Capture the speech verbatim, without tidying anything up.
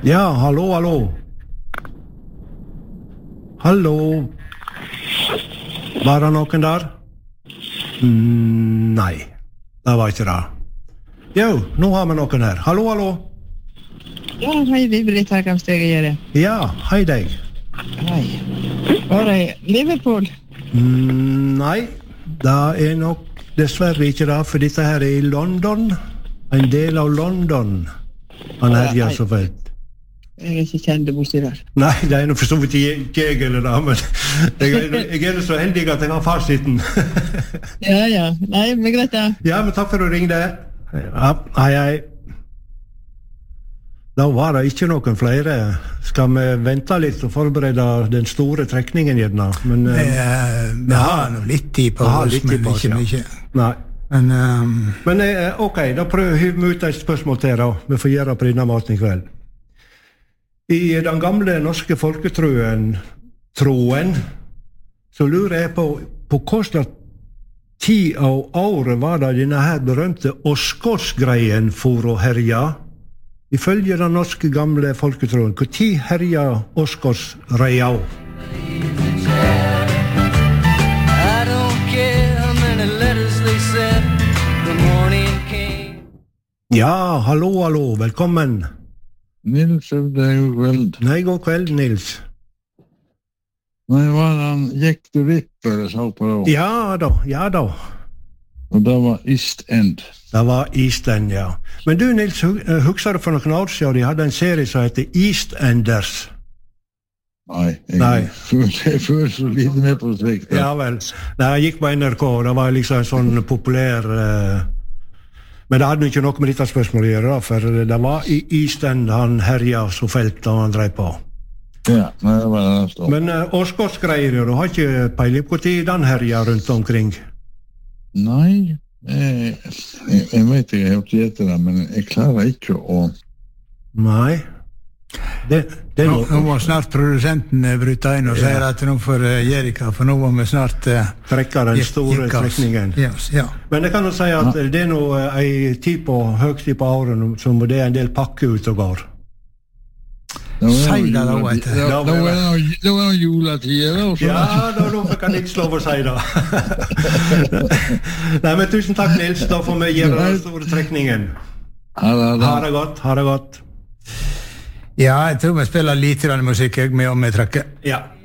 Ja, hallo, hallo. Hallo. Var det noen der? Mm, nei, det var ikke det. Jo, nå har vi noen her. Hallo, hallo. Ja, hei, vi blir litt her, kan jeg gjøre. Ja, hei deg. Hei. Var det Liverpool? Mm, nei, det er nok dessverre ikke det, for dette her er i London. En del av London. Han herjer så fælt. Jeg er ikke kjent borti der. Nei, det er noe for så vidt ikke jeg eller det, men jeg er, jeg er så heldig at jeg har fasiten. Ja, ja. Nei, men greit da. Ja, men takk for å ringe deg. Ja, hei, hei. Da var det ikke noen flere. Skal vi vente litt og forberede den store trekningen gjerne? Men, vi vi ja, har noe litt tid på oss, men ikke mye. Nei. Men, um... men ok, da prøver vi å ut et spørsmål til da. Vi får gjøre på denne maten i kveld. I den gamle norske folketroen, troen, så lurer jeg på, på hva slags tid av året var det denne her berømte Åsgårdsgreien for å herja? Ifølge den norske gamle folketroen, hva tid herja Åsgårdsreia? Ja, hallo, hallo, velkommen. Nils, det er god kveld. Nei, god kveld, Nils. Nei, var han Jack the Ripper jeg så på da? Ja da, ja da. Og det var East End. Det var East End, ja. Men du, Nils, husker du for noen år siden de hadde en serie som heter East Enders? Nei, jeg føler så lite med på slik. Ja vel, Nei, jeg gikk på N R K, det var liksom en sånn populær... Uh, men det hadde ikke noe med dette spørsmålet å gjøre, for det var i East End han herja så felt da han drev på. Ja, nei, det var det nesten. Men uh, Åsgårdsgreier, du har ikke peiling på tid den herja rundt omkring? Nei, jeg, jeg, jeg vet ikke, jeg har ikke gjett det, men jeg klarer ikke å... Nei. Det, det nå, nå må snart produsenten bryte inn og ja. sier at nå får uh, Jerika, for nå må vi snart uh, trekke den store trekningen. Yes, ja. Men jeg kan jo si at ja. det er nå uh, en tid på høgtid på året som det er en del pakke ut og går. Si det da, vet du. Da var det noen juletider også. Ja, da, da kan jeg ikke lov å si det. Nei, men tusen takk, Nils. Da får vi gjøre den store trekningen. Ha det, ha det godt, ha det godt. Ja, jeg tror vi spiller litt musikk med om vi trekker. Ja.